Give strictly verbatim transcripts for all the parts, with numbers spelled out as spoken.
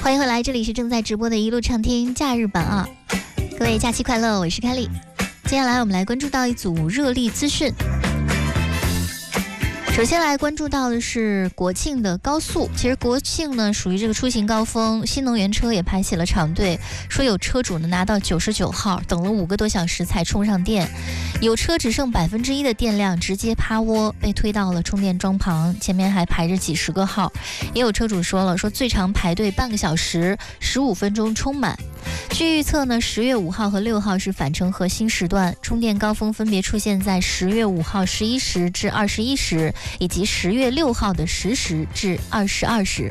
欢迎回来，这里是正在直播的一路畅听假日版啊！各位假期快乐，我是凯莉。接下来我们来关注到一组热力资讯。首先来关注到的是国庆的高速，其实国庆呢属于这个出行高峰，新能源车也排起了长队，说有车主呢拿到九十九号，等了五个多小时才充上电，有车只剩百分之一的电量，直接趴窝被推到了充电桩旁，前面还排着几十个号，也有车主说了，说最长排队半个小时，十五分钟充满。据预测呢，十月五号和六号是返程核心时段，充电高峰分别出现在十月五号十一时至二十一时，以及十月六号的十时至二十二时。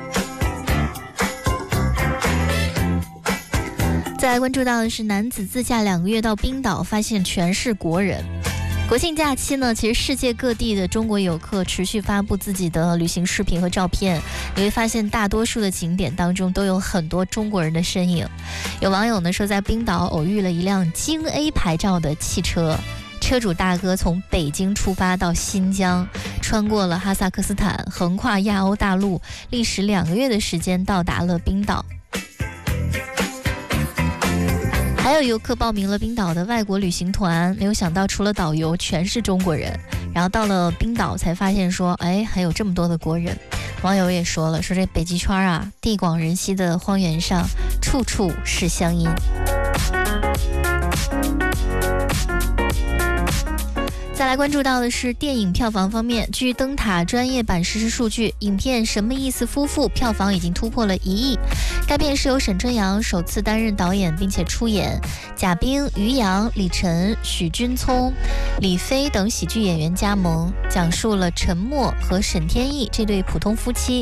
再来关注到的是男子自驾两个月到冰岛，发现全是国人。国庆假期呢，其实世界各地的中国游客持续发布自己的旅行视频和照片，你会发现大多数的景点当中都有很多中国人的身影。有网友呢说，在冰岛偶遇了一辆京 A 牌照的汽车，车主大哥从北京出发到新疆，穿过了哈萨克斯坦，横跨亚欧大陆，历时两个月的时间到达了冰岛。还有游客报名了冰岛的外国旅行团，没有想到除了导游全是中国人，然后到了冰岛才发现说，哎，还有这么多的国人。网友也说了，说这北极圈啊，地广人稀的荒原上，处处是乡音。再来关注到的是电影票房方面，据灯塔专业版实时数据，影片《什么意思夫妇》票房已经突破了一亿。该片是由沈春阳首次担任导演并且出演，贾冰、于洋、李晨、许君聪、李飞等喜剧演员加盟，讲述了陈默和沈天意这对普通夫妻